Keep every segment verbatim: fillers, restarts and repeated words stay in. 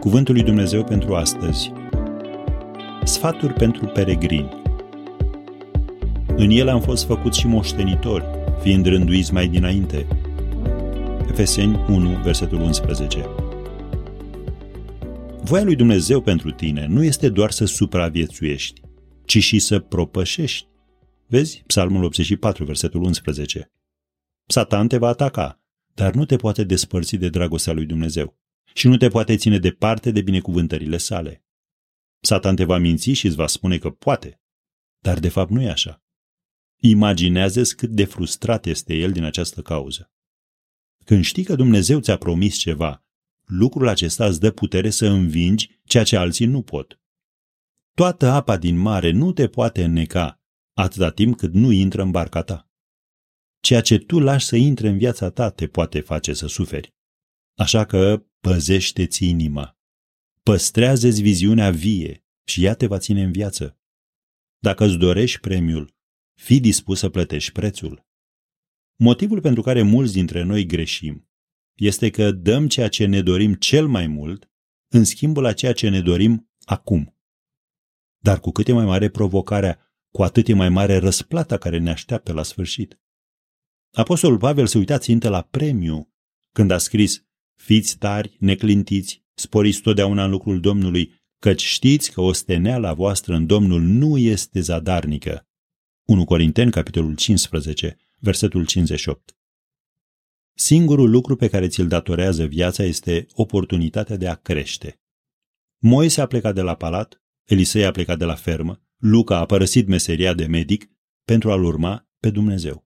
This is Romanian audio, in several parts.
Cuvântul lui Dumnezeu pentru astăzi. Sfaturi pentru peregrini. În el am fost făcuți și moștenitori, fiind rânduiți mai dinainte. Efeseni unu, versetul unsprezece. Voia lui Dumnezeu pentru tine nu este doar să supraviețuiești, ci și să propășești. Vezi? Psalmul optzeci și patru, versetul unsprezece. Satan te va ataca, dar nu te poate despărți de dragostea lui Dumnezeu și nu te poate ține departe de binecuvântările sale. Satan te va minți și îți va spune că poate, dar de fapt nu e așa. Imaginează-ți cât de frustrat este el din această cauză. Când știi că Dumnezeu ți-a promis ceva, lucrul acesta îți dă putere să învingi ceea ce alții nu pot. Toată apa din mare nu te poate înneca atâta timp cât nu intră în barca ta. Ceea ce tu lași să intre în viața ta te poate face să suferi. Așa că păzește-ți inima. Păstrează-ți viziunea vie și ea te va ține în viață. Dacă îți dorești premiul, fii dispus să plătești prețul. Motivul pentru care mulți dintre noi greșim este că dăm ceea ce ne dorim cel mai mult în schimbul a ceea ce ne dorim acum. Dar cu cât e mai mare provocarea, cu atât e mai mare răsplata care ne așteaptă la sfârșit. Apostolul Pavel se uita țintă la premiu când a scris: fiți tari, neclintiți, sporiți totdeauna în lucrul Domnului, căci știți că osteneala voastră în Domnul nu este zadarnică. unu Corinteni, capitolul cincisprezece, versetul cincizeci și opt. Singurul lucru pe care ți-l datorează viața este oportunitatea de a crește. Moise a plecat de la palat, Elisei a plecat de la fermă, Luca a părăsit meseria de medic pentru a-L urma pe Dumnezeu.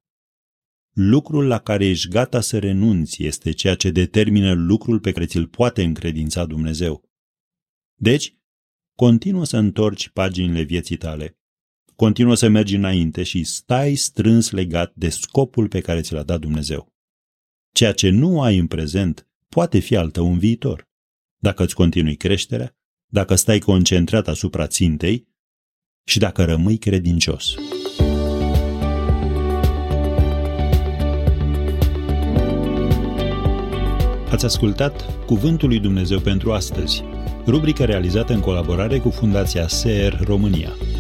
Lucrul la care ești gata să renunți este ceea ce determină lucrul pe care ți-l poate încredința Dumnezeu. Deci, continuă să întorci paginile vieții tale, continuă să mergi înainte și stai strâns legat de scopul pe care ți l-a dat Dumnezeu. Ceea ce nu ai în prezent poate fi al tău în viitor. Dacă îți continui creșterea, dacă stai concentrat asupra țintei și dacă rămâi credincios. Ați ascultat Cuvântul lui Dumnezeu pentru astăzi, rubrică realizată în colaborare cu Fundația S E R România.